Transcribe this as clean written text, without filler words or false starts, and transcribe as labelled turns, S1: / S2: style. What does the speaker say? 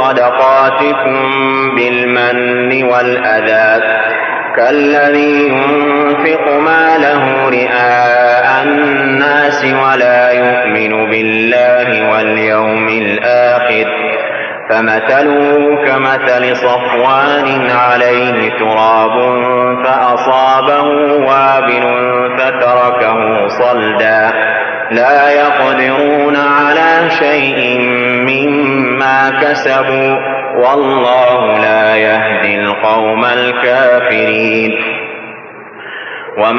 S1: صدقاتكم بالمن والأذى كالذي ينفق ماله رئاء الناس ولا يؤمن بالله واليوم الآخر فمثله كمثل صفوان عليه تراب فأصابه وابل فتركه صلدا لا يقدرون على شيء مما كسبوا والله لا يهدي القوم الكافرين.